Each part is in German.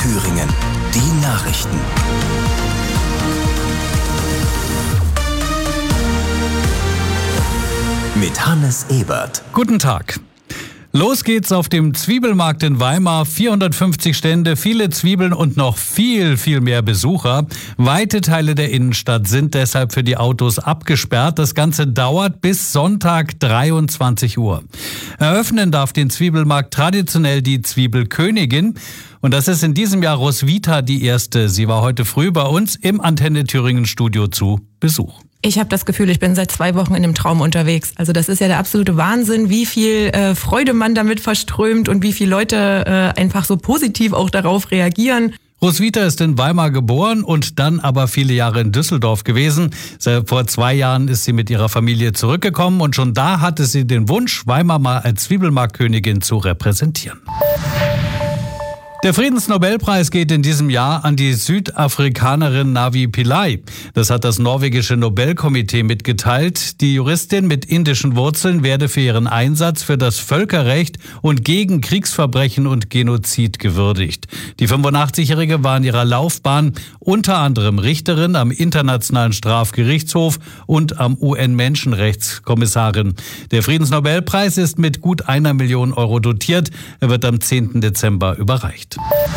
Thüringen. Die Nachrichten. Mit Hannes Ebert. Guten Tag. Los geht's auf dem Zwiebelmarkt in Weimar. 450 Stände, viele Zwiebeln und noch viel mehr Besucher. Weite Teile der Innenstadt sind deshalb für die Autos abgesperrt. Das Ganze dauert bis Sonntag 23 Uhr. Eröffnen darf den Zwiebelmarkt traditionell die Zwiebelkönigin. Und das ist in diesem Jahr Roswitha die erste. Sie war heute früh bei uns im Antenne Thüringen Studio zu Besuch. Ich habe das Gefühl, ich bin seit 2 Wochen in dem Traum unterwegs. Also das ist ja der absolute Wahnsinn, wie viel Freude man damit verströmt und wie viele Leute einfach so positiv auch darauf reagieren. Roswitha ist in Weimar geboren und dann aber viele Jahre in Düsseldorf gewesen. Vor 2 Jahren ist sie mit ihrer Familie zurückgekommen und schon da hatte sie den Wunsch, Weimar mal als Zwiebelmarktkönigin zu repräsentieren. Der Friedensnobelpreis geht in diesem Jahr an die Südafrikanerin Navi Pillay. Das hat das norwegische Nobelkomitee mitgeteilt. Die Juristin mit indischen Wurzeln werde für ihren Einsatz für das Völkerrecht und gegen Kriegsverbrechen und Genozid gewürdigt. Die 85-Jährige war in ihrer Laufbahn unter anderem Richterin am Internationalen Strafgerichtshof und am UN-Menschenrechtskommissarin. Der Friedensnobelpreis ist mit gut 1 Million Euro dotiert. Er wird am 10. Dezember überreicht.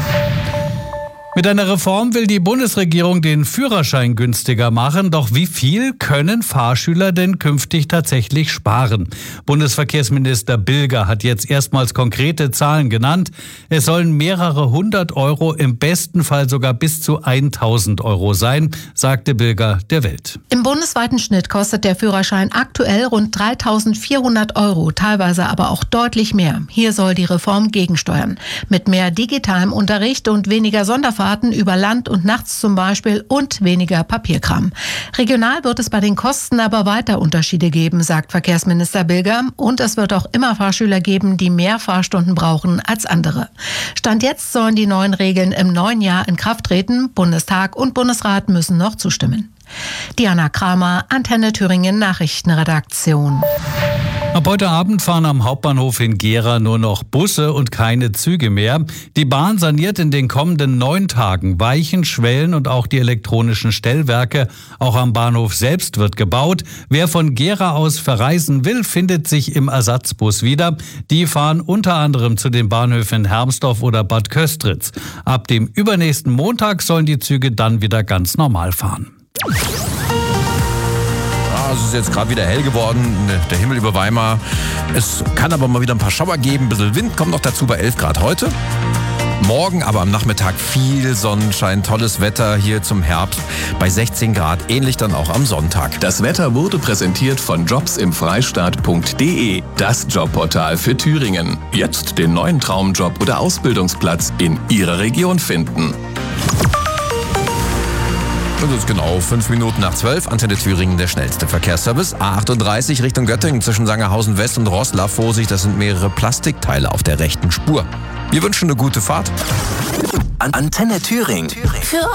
Mit einer Reform will die Bundesregierung den Führerschein günstiger machen. Doch wie viel können Fahrschüler denn künftig tatsächlich sparen? Bundesverkehrsminister Bilger hat jetzt erstmals konkrete Zahlen genannt. Es sollen mehrere 100 Euro, im besten Fall sogar bis zu 1.000 Euro sein, sagte Bilger der Welt. Im bundesweiten Schnitt kostet der Führerschein aktuell rund 3.400 Euro, teilweise aber auch deutlich mehr. Hier soll die Reform gegensteuern. Mit mehr digitalem Unterricht und weniger Sonderfahrten über Land und nachts zum Beispiel und weniger Papierkram. Regional wird es bei den Kosten aber weiter Unterschiede geben, sagt Verkehrsminister Bilger. Und es wird auch immer Fahrschüler geben, die mehr Fahrstunden brauchen als andere. Stand jetzt sollen die neuen Regeln im neuen Jahr in Kraft treten. Bundestag und Bundesrat müssen noch zustimmen. Diana Kramer, Antenne Thüringen Nachrichtenredaktion. Ab heute Abend fahren am Hauptbahnhof in Gera nur noch Busse und keine Züge mehr. Die Bahn saniert in den kommenden 9 Tagen Weichen, Schwellen und auch die elektronischen Stellwerke. Auch am Bahnhof selbst wird gebaut. Wer von Gera aus verreisen will, findet sich im Ersatzbus wieder. Die fahren unter anderem zu den Bahnhöfen Hermsdorf oder Bad Köstritz. Ab dem übernächsten Montag sollen die Züge dann wieder ganz normal fahren. Es ist jetzt gerade wieder hell geworden, der Himmel über Weimar. Es kann aber mal wieder ein paar Schauer geben, ein bisschen Wind kommt noch dazu bei 11 Grad heute. Morgen aber am Nachmittag viel Sonnenschein, tolles Wetter hier zum Herbst bei 16 Grad, ähnlich dann auch am Sonntag. Das Wetter wurde präsentiert von jobsimfreistaat.de, das Jobportal für Thüringen. Jetzt den neuen Traumjob oder Ausbildungsplatz in Ihrer Region finden. Und es ist genau 5 Minuten nach 12, Antenne Thüringen, der schnellste Verkehrsservice. A38 Richtung Göttingen zwischen Sangerhausen West und Roßla. Vorsicht, das sind mehrere Plastikteile auf der rechten Spur. Wir wünschen eine gute Fahrt. Antenne Thüringen. Für